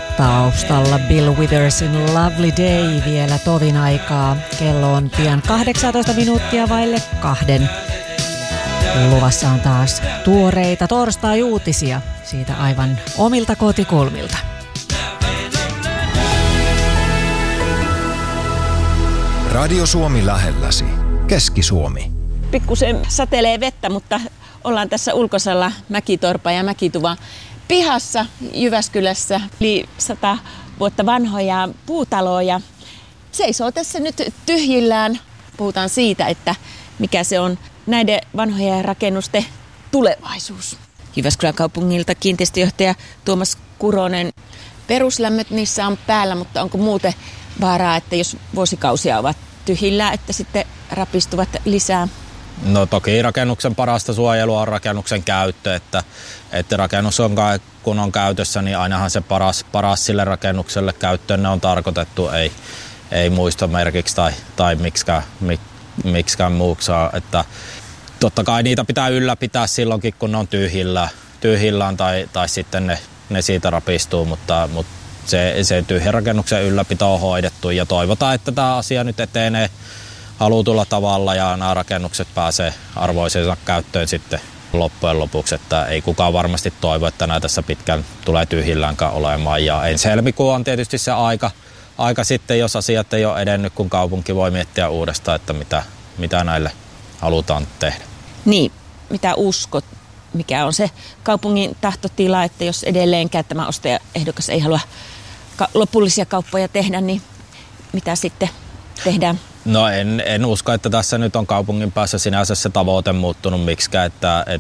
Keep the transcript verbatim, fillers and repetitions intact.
taustalla Bill Withersin Lovely Day vielä tovin aikaa. Kello on pian kahdeksantoista minuuttia vaille kahden. Luvassa on taas tuoreita torstai-uutisia siitä aivan omilta kotikulmilta. Radio Suomi lähelläsi. Keski-Suomi. Pikkusen satelee vettä, mutta ollaan tässä ulkosalla Mäkitorpa ja Mäkituva pihassa Jyväskylässä. Yli sata vuotta vanhoja puutaloja seisoo tässä nyt tyhjillään. Puhutaan siitä, että mikä se on näiden vanhojen rakennusten tulevaisuus. Jyväskylän kaupungilta kiinteistöjohtaja Tuomas Kuronen. Peruslämmöt niissä on päällä, mutta onko muuten vaaraa, että jos vuosikausia ovat tyhjillään, että sitten rapistuvat lisää? No toki rakennuksen parasta suojelua on rakennuksen käyttö, että, että rakennus on, kun on käytössä, niin ainahan se paras, paras sille rakennukselle käyttöön ne on tarkoitettu, ei, ei muistomerkiksi tai, tai miksikään, mik, miksikään muuksaa. Että totta kai niitä pitää ylläpitää silloinkin, kun ne on tyhjillään, tyhjillään tai, tai sitten ne, ne siitä rapistuu, mutta, mutta se, se tyhjän rakennuksen ylläpito on hoidettu ja toivotaan, että tämä asia nyt etenee halutulla tavalla ja nämä rakennukset pääsee arvoisensa käyttöön sitten loppujen lopuksi, että ei kukaan varmasti toivo, että nämä tässä pitkään tulee tyhjilläänkään olemaan. Ja ensi helmikuu on tietysti se aika, aika sitten, jos asiat ei ole edennyt, kun kaupunki voi miettiä uudestaan, että mitä, mitä näille halutaan tehdä. Niin, mitä uskot, mikä on se kaupungin tahtotila, että jos edelleenkään tämä ostajaehdokas ei halua ka- lopullisia kauppoja tehdä, niin mitä sitten tehdään? No en, en usko, että tässä nyt on kaupungin päässä sinänsä se tavoite muuttunut miksikään, että, että